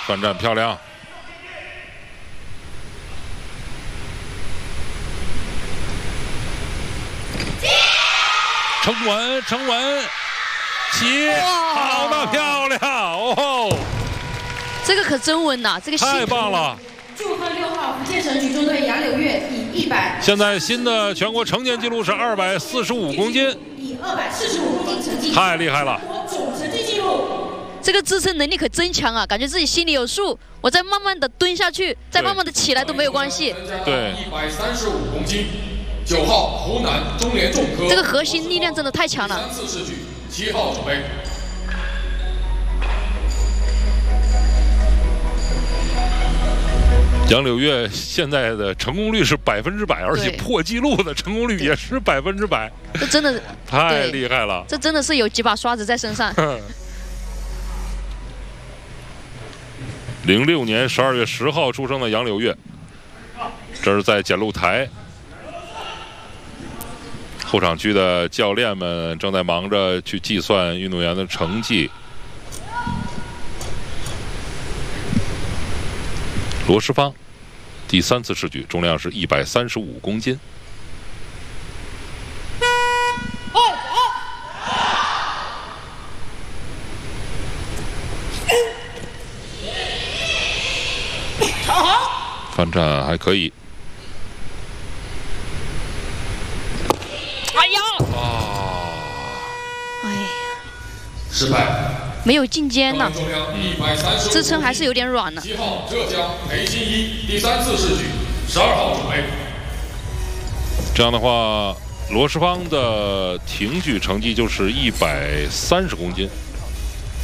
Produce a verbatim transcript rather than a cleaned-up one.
反战漂亮。撑稳，撑稳，起，好的，漂亮哦！ 这个可真稳呐，这个太棒了！ 祝贺六号福建省举重队杨柳月以一百。 现在新的全国成年纪录是二百四十五公斤， 以二百四十五公斤成绩， 太厉害了！ 总成绩纪录。 这个支撑能力可真强啊，感觉自己心里有数。我再慢慢的蹲下去，再慢慢的起来都没有关系。 对， 一百三十五公斤。九号湖南中联重科， 这个核心力量真的太强了。 三次试举，七号准备。 杨柳月现在的成功率是百分之百，而且破纪录的成功率也是百分之百。 这真的太厉害了！ 这真的是有几把刷子在身上。 零六年十二月十号出生的杨柳月，这是在检录台。后场区的教练们正在忙着去计算运动员的成绩。罗世芳第三次试举，重量是一百三十五公斤。翻站还可以。 哎呀！ 啊！ 哎呀！ 失败。 没有进肩呐，支撑还是有点软了。 七号浙江裴新一第三次试举，十二号准备。 这样的话，罗世芳的挺举成绩就是一百三十公斤。